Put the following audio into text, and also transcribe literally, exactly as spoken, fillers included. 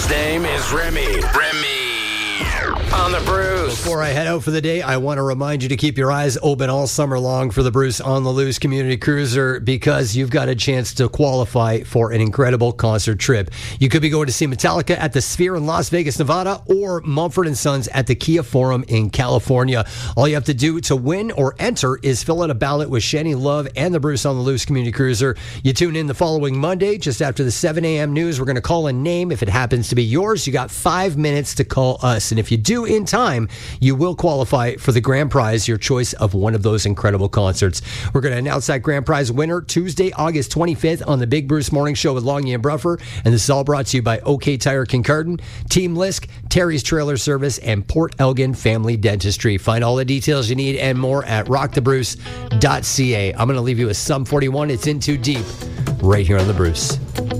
His name is Remy. Remy. On the Bruce. Before I head out for the day, I want to remind you to keep your eyes open all summer long for the Bruce on the Loose Community Cruiser, because you've got a chance to qualify for an incredible concert trip. You could be going to see Metallica at the Sphere in Las Vegas, Nevada, or Mumford and Sons at the Kia Forum in California. All you have to do to win or enter is fill out a ballot with Shani Love and the Bruce on the Loose Community Cruiser. You tune in the following Monday, just after the seven a.m. news. We're going to call a name. If it happens to be yours, you got five minutes to call us. And if you do in time, you will qualify for the grand prize, your choice of one of those incredible concerts. We're going to announce that grand prize winner Tuesday, August twenty-fifth on the Big Bruce Morning Show with Longy and Bruffer. And this is all brought to you by OK Tire Kincardine, Team Lisk, Terry's Trailer Service, and Port Elgin Family Dentistry. Find all the details you need and more at rock the bruce dot c a. I'm going to leave you with Sum forty-one. It's In Too Deep right here on The Bruce.